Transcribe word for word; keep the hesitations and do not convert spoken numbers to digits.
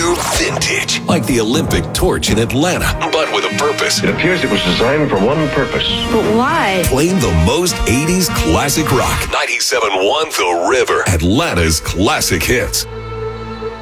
True vintage. Like the Olympic torch in Atlanta, but with a purpose. It appears it was designed for one purpose. But why? Playing the most eighties classic rock. ninety-seven point one The River. Atlanta's classic hits.